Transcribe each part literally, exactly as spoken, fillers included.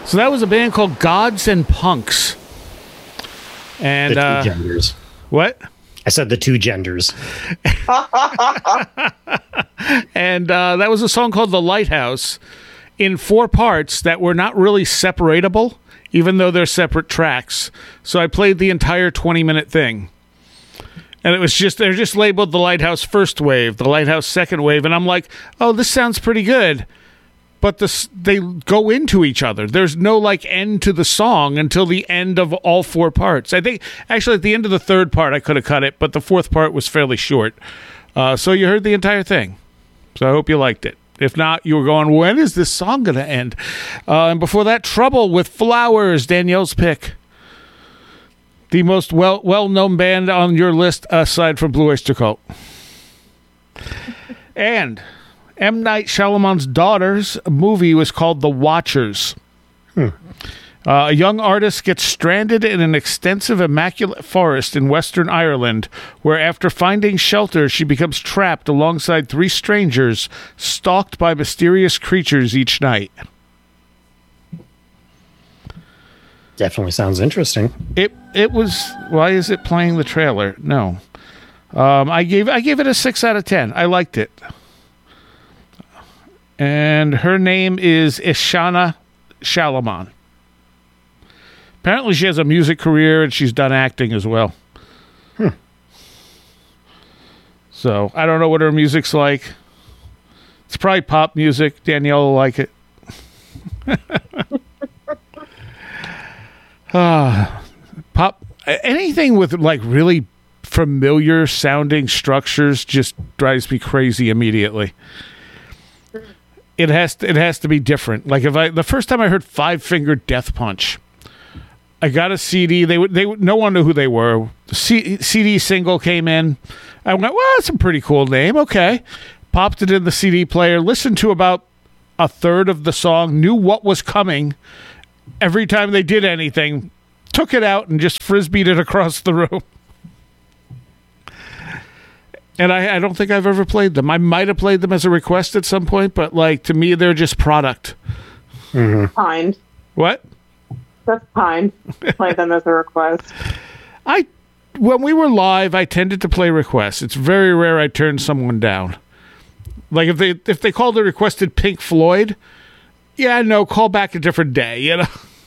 So that was a band called Gods and Punks. And the two uh, genders. What? I said the two genders. And uh, that was a song called The Lighthouse in four parts that were not really separatable, even though they're separate tracks. So I played the entire twenty-minute thing. And it was just, they're just labeled The Lighthouse First Wave, The Lighthouse Second Wave. And I'm like, oh, this sounds pretty good. But this, they go into each other. There's no, like, end to the song until the end of all four parts. I think, actually, at the end of the third part, I could have cut it, but the fourth part was fairly short. Uh, so you heard the entire thing. So I hope you liked it. If not, you were going, when is this song going to end? Uh, and before that, Trouble with Flowers, Danielle's pick. The most well, well-known band on your list, aside from Blue Oyster Cult. And M. Night Shyamalan's daughter's movie was called The Watchers. Hmm. Uh, a young artist gets stranded in an extensive, immaculate forest in Western Ireland, where after finding shelter, she becomes trapped alongside three strangers, stalked by mysterious creatures each night. Definitely sounds interesting. It it was. Why is it playing the trailer? No, um, I gave I gave it a six out of ten. I liked it. And her name is Ishana Shalaman. Apparently, she has a music career and she's done acting as well. Hmm. So I don't know what her music's like. It's probably pop music. Danielle will like it. Uh, pop anything with like really familiar sounding structures just drives me crazy immediately. It has to, it has to be different. Like if I the first time I heard Five Finger Death Punch, I got a C D. They would they no one knew who they were. The C, C D single came in. I went, well, that's a pretty cool name. Okay, popped it in the C D player. Listened to about a third of the song. Knew what was coming. Every time they did anything, took it out and just frisbeed it across the room. And I, I don't think I've ever played them. I might have played them as a request at some point, but like to me, they're just product. Mm-hmm. Kind. What? That's kind. Play them as a request. I, when we were live, I tended to play requests. It's very rare I turn someone down. Like if they if they called a requested Pink Floyd. Yeah, no, call back a different day, you know.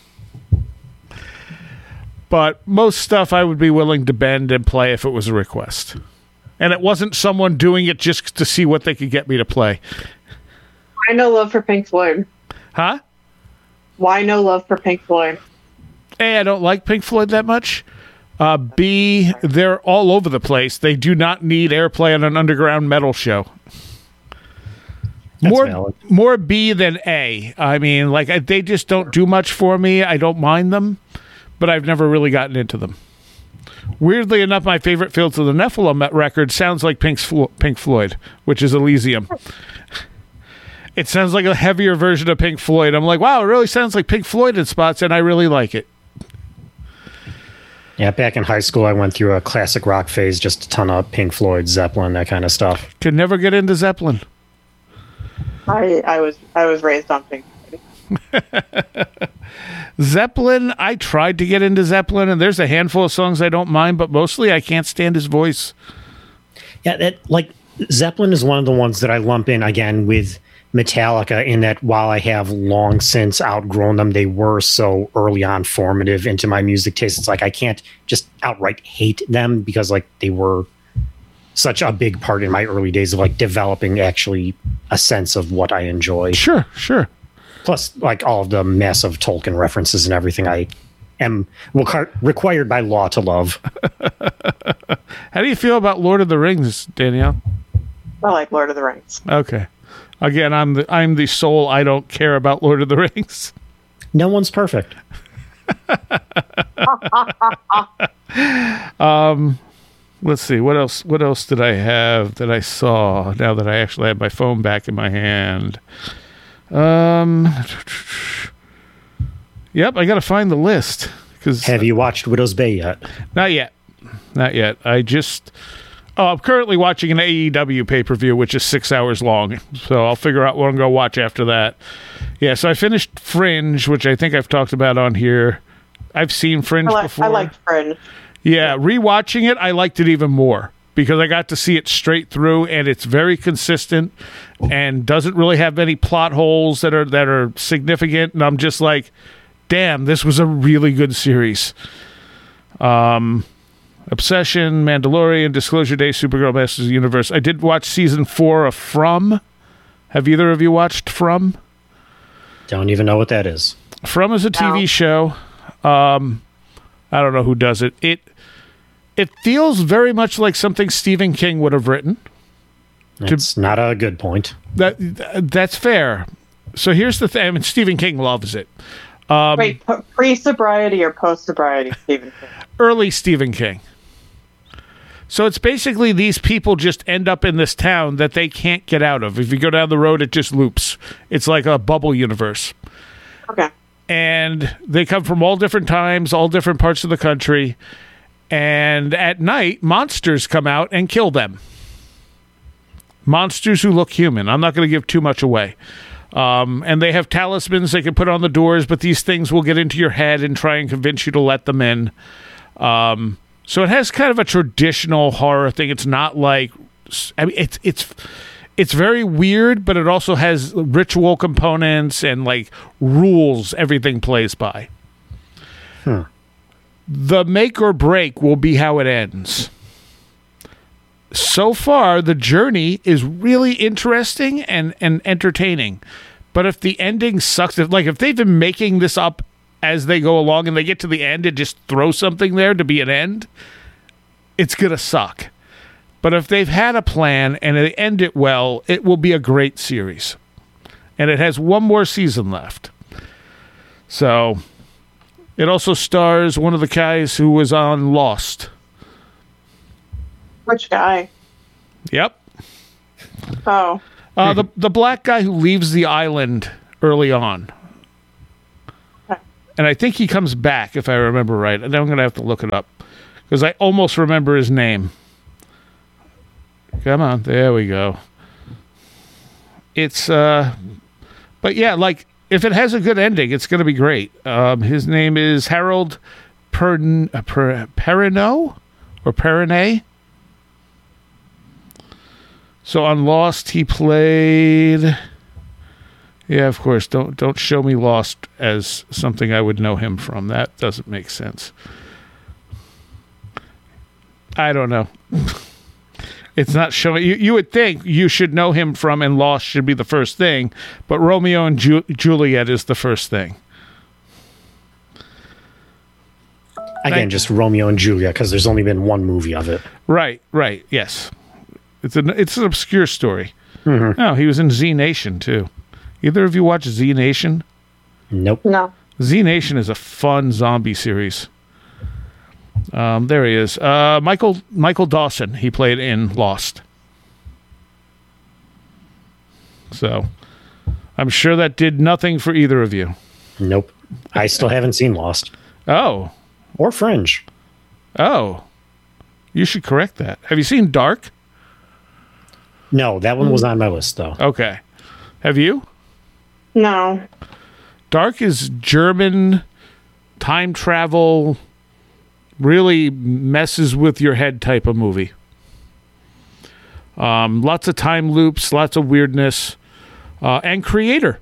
But most stuff I would be willing to bend and play if it was a request. And it wasn't someone doing it just to see what they could get me to play. Why no love for Pink Floyd? Huh? Why no love for Pink Floyd? A, I don't like Pink Floyd that much. Uh, B, they're all over the place. They do not need airplay on an underground metal show. That's more valid. more B than A. I mean, like I, they just don't do much for me. I don't mind them, but I've never really gotten into them. Weirdly enough, my favorite Fields of the Nephilim record sounds like Pink's Flo- Pink Floyd, which is Elysium. It sounds like a heavier version of Pink Floyd. I'm like, wow, it really sounds like Pink Floyd in spots, and I really like it. Yeah, back in high school, I went through a classic rock phase, just a ton of Pink Floyd, Zeppelin, that kind of stuff. Could never get into Zeppelin. I I was I was raised on Pink Floyd. Zeppelin, I tried to get into Zeppelin, and there's a handful of songs I don't mind, but mostly I can't stand his voice. Yeah, that like Zeppelin is one of the ones that I lump in again with Metallica, in that while I have long since outgrown them, they were so early on formative into my music taste. It's like I can't just outright hate them because like they were such a big part in my early days of like developing actually a sense of what I enjoy. Sure, sure. Plus, like all of the massive Tolkien references and everything, I am requ- required by law to love. How do you feel about Lord of the Rings, Danielle? I like Lord of the Rings. Okay. Again, I'm the I'm the soul. I don't care about Lord of the Rings. No one's perfect. um, let's see. What else? What else did I have that I saw? Now that I actually have my phone back in my hand. Um. Yep, I got to find the list. Cause have you watched Widow's Bay yet? Not yet. Not yet. I just Oh, I'm currently watching an A E W pay-per-view, which is six hours long. So I'll figure out what I'm going to watch after that. Yeah, so I finished Fringe, which I think I've talked about on here. I've seen Fringe I, like, before. I liked Fringe. Yeah, rewatching it, I liked it even more because I got to see it straight through, and it's very consistent and doesn't really have any plot holes that are that are significant. And I'm just like, damn, this was a really good series. Um... Obsession, Mandalorian, Disclosure Day, Supergirl, Masters of the Universe. I did watch season four of From. Have either of you watched From? Don't even know what that is. From is a T V No. show. Um, I don't know who does it. It it feels very much like something Stephen King would have written. It's not a good point. That that's fair. So here's the thing. I mean, Stephen King loves it. Um, Wait, p- pre-sobriety or post-sobriety, Stephen King? Early Stephen King. So it's basically these people just end up in this town that they can't get out of. If you go down the road, it just loops. It's like a bubble universe. Okay. And they come from all different times, all different parts of the country. And at night, monsters come out and kill them. Monsters who look human. I'm not going to give too much away. Um, and they have talismans they can put on the doors, but these things will get into your head and try and convince you to let them in. Um, so it has kind of a traditional horror thing. It's not like, I mean, it's it's it's very weird, but it also has ritual components and like rules everything plays by. Hmm. The make or break will be how it ends. So far, the journey is really interesting and, and entertaining. But if the ending sucks, if, like if they've been making this up as they go along and they get to the end and just throw something there to be an end, it's going to suck. But if they've had a plan and they end it well, it will be a great series. And it has one more season left. So it also stars one of the guys who was on Lost. Which guy? Yep. Oh. Uh, the the black guy who leaves the island early on. And I think he comes back, if I remember right. And I'm going to have to look it up. Because I almost remember his name. Come on. There we go. It's, uh... But yeah, like, if it has a good ending, it's going to be great. Um, his name is Harold Pern- uh, per- Perrineau? Or Perrineau? So on Lost, he played... Yeah, of course. Don't don't show me Lost as something I would know him from. That doesn't make sense. I don't know. It's not showing. You, you would think you should know him from, and Lost should be the first thing, but Romeo and Ju- Juliet is the first thing. Again, Thank- just Romeo and Juliet, because there's only been one movie of it. Right, right, yes. It's an it's an obscure story. Mm-hmm. Oh, he was in Z Nation too. Either of you watch Z Nation? Nope. No. Z Nation is a fun zombie series. Um, there he is. Uh, Michael Michael Dawson. He played in Lost. So, I'm sure that did nothing for either of you. Nope. I still haven't seen Lost. Oh. Or Fringe. Oh. You should correct that. Have you seen Dark? No, that one was on my list, though. Okay. Have you? No. Dark is German time travel, really messes with your head type of movie. Um, lots of time loops, lots of weirdness, uh, and creator.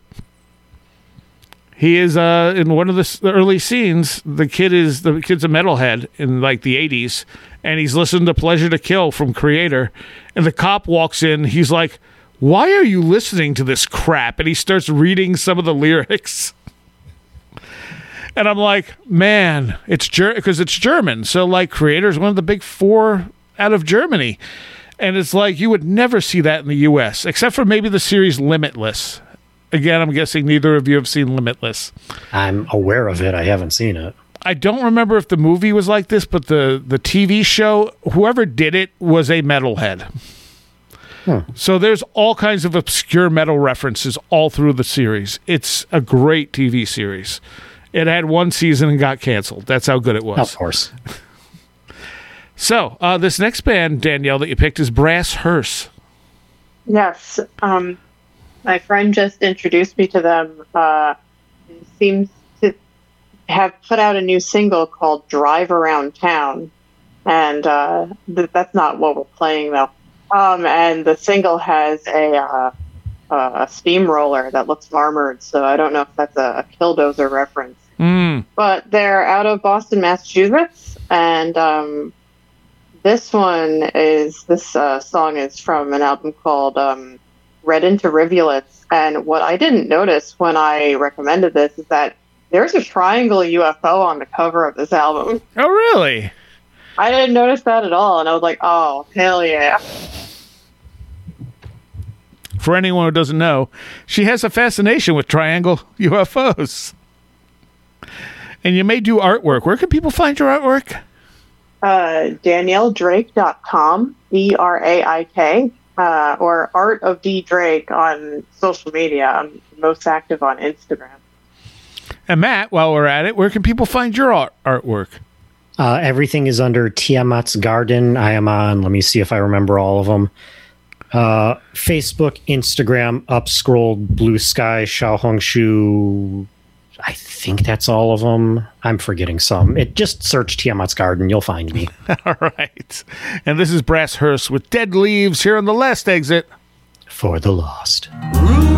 He is uh, in one of the, the early scenes. The kid is the kid's a metalhead in like the eighties, and he's listening to "Pleasure to Kill" from Creator, and the cop walks in. He's like, "Why are you listening to this crap?" And he starts reading some of the lyrics. And I'm like, man, it's Ger- because it's German. So, like, Creator is one of the big four out of Germany. And it's like, you would never see that in the U S, except for maybe the series Limitless. Again, I'm guessing neither of you have seen Limitless. I'm aware of it. I haven't seen it. I don't remember if the movie was like this, but the, the T V show, whoever did it was a metalhead. Hmm. So there's all kinds of obscure metal references all through the series. It's a great T V series. It had one season and got canceled. That's how good it was. Of course. So, uh, this next band, Danielle, that you picked is Brass Hearse. Yes. Um, my friend just introduced me to them. Uh, it seems to have put out a new single called Drive Around Town. And uh, th- that's not what we're playing, though. Um, and the single has a, uh, a steamroller that looks armored, so I don't know if that's a, a Killdozer reference. Mm. But they're out of Boston, Massachusetts, and um, this one is, this uh, song is from an album called um, Read into Rivulets. And what I didn't notice when I recommended this is that there's a triangle U F O on the cover of this album. Oh, really? I didn't notice that at all, and I was like, oh, hell yeah. For anyone who doesn't know, she has a fascination with triangle U F Os. And you may do artwork. Where can people find your artwork? Uh, Danielle Drake dot com, D R A I K, uh, or Art of D Drake on social media. I'm most active on Instagram. And Matt, while we're at it, where can people find your art- artwork? Uh, everything is under Tiamat's Garden. I am on, let me see if I remember all of them. Uh, Facebook, Instagram, Upscroll, Blue Sky, Xiaohongshu. I think that's all of them. I'm forgetting some. It just search Tiamat's Garden. You'll find me. All right. And this is Brass Hearse with Dead Leaves here on The Last Exit. For the Lost.